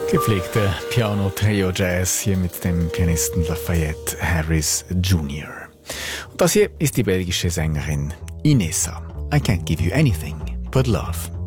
Gepflegte Piano-Trio-Jazz hier mit dem Pianisten Lafayette Harris Jr. Und das hier ist die belgische Sängerin Inessa. I can't give you anything but love.